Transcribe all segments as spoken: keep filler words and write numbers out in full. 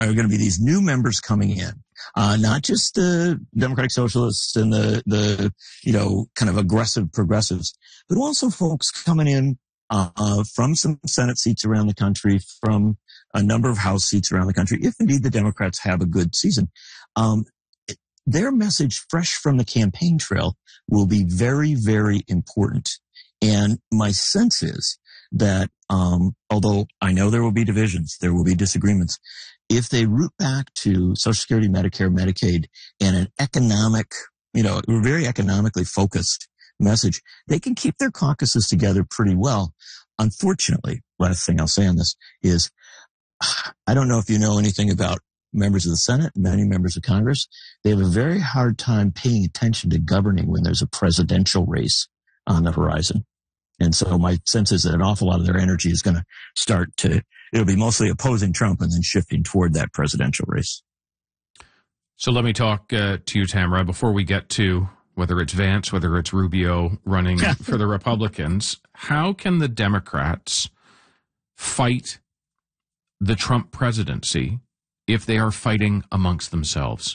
are going to be these new members coming in, uh, not just the Democratic Socialists and the, the, you know, kind of aggressive progressives, but also folks coming in, uh, from some Senate seats around the country, from a number of House seats around the country, if indeed the Democrats have a good season. Um, their message fresh from the campaign trail will be very, very important. And my sense is that, um, although I know there will be divisions, there will be disagreements, if they root back to Social Security, Medicare, Medicaid, and an economic, you know, a very economically focused message, they can keep their caucuses together pretty well. Unfortunately, last thing I'll say on this is, I don't know if you know anything about members of the Senate, many members of Congress. They have a very hard time paying attention to governing when there's a presidential race on the horizon. And so my sense is that an awful lot of their energy is going to start to, it'll be mostly opposing Trump and then shifting toward that presidential race. So let me talk uh, to you, Tamara, before we get to whether it's Vance, whether it's Rubio running for the Republicans. How can the Democrats fight the Trump presidency if they are fighting amongst themselves?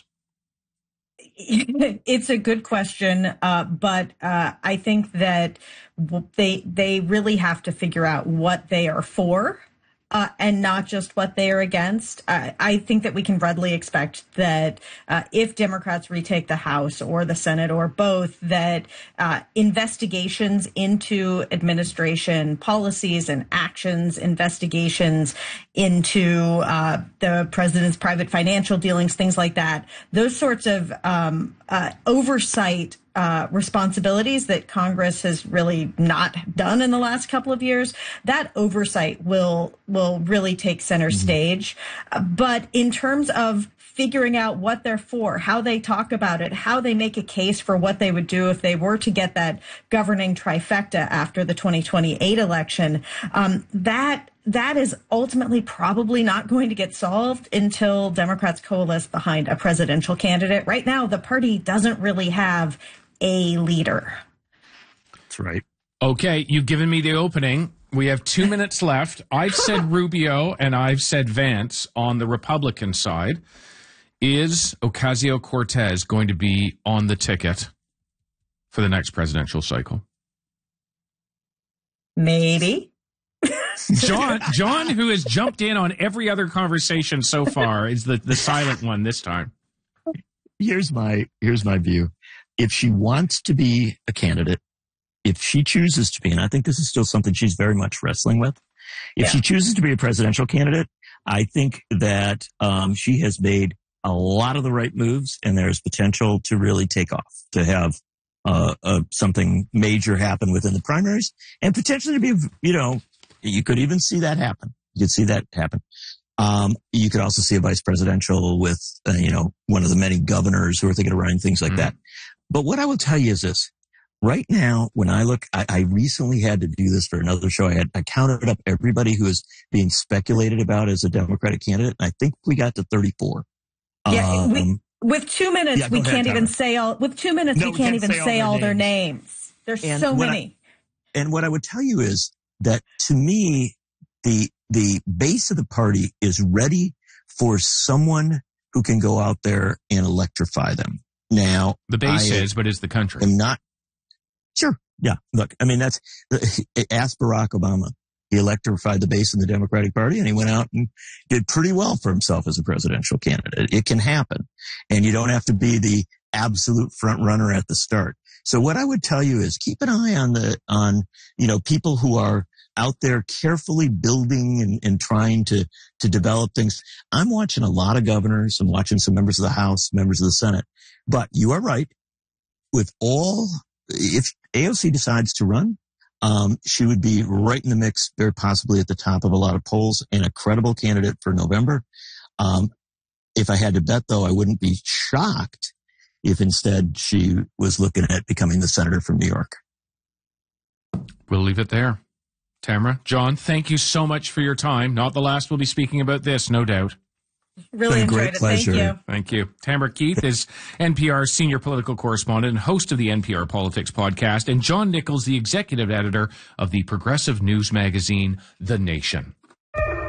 It's a good question, uh, but uh, I think that they they really have to figure out what they are for. Uh, and not just what they are against. Uh, I think that we can readily expect that uh, if Democrats retake the House or the Senate or both, that uh, investigations into administration policies and actions, investigations into uh, the president's private financial dealings, things like that, those sorts of um, uh, oversight Uh, responsibilities that Congress has really not done in the last couple of years, that oversight will will really take center mm-hmm. stage. Uh, but in terms of figuring out what they're for, how they talk about it, how they make a case for what they would do if they were to get that governing trifecta after the twenty twenty-eight election, um, that that is ultimately probably not going to get solved until Democrats coalesce behind a presidential candidate. Right now, the party doesn't really have a leader. That's right. Okay, you've given me the opening. We have two minutes left. I've said Rubio and I've said Vance on the Republican side. Is Ocasio-Cortez going to be on the ticket for the next presidential cycle? Maybe. John, John, who has jumped in on every other conversation so far, is the, the silent one this time. Here's my here's my view. If she wants to be a candidate, if she chooses to be, and I think this is still something she's very much wrestling with, if yeah. she chooses to be a presidential candidate, I think that um, she has made a lot of the right moves, and there's potential to really take off, to have uh, uh, something major happen within the primaries, and potentially to be, you know, you could even see that happen. You could see that happen. Um, you could also see a vice presidential with, uh, you know, one of the many governors who are thinking of running, things like mm-hmm. that. But what I will tell you is this. Right now, when I look, I, I recently had to do this for another show. I had, I counted up everybody who is being speculated about as a Democratic candidate, and I think we got to thirty-four. Yeah, um, we, with two minutes, yeah, we ahead, can't Tyler. even say all, with two minutes, no, we can't, we can't even say all, their, all names. their names. There's and so many. I, and what I would tell you is that to me, the, the base of the party is ready for someone who can go out there and electrify them. Now, the base I is, but is the country. I'm not sure. Yeah. Look, I mean, that's ask Barack Obama. He electrified the base in the Democratic Party, and he went out and did pretty well for himself as a presidential candidate. It can happen, and you don't have to be the absolute front runner at the start. So what I would tell you is keep an eye on the, on, you know, people who are out there carefully building and, and trying to, to develop things. I'm watching a lot of governors. I'm watching some members of the House, members of the Senate. But you are right. With all, if A O C decides to run, um, she would be right in the mix, very possibly at the top of a lot of polls, and a credible candidate for November. Um, if I had to bet, though, I wouldn't be shocked if instead she was looking at becoming the senator from New York. We'll leave it there. Tamara, John, thank you so much for your time. Not the last we'll be speaking about this, no doubt. Really enjoyed it. Pleasure. Thank you. Thank you. Tamara Keith is N P R's senior political correspondent and host of the N P R Politics podcast, and John Nichols, the executive editor of the progressive news magazine, The Nation.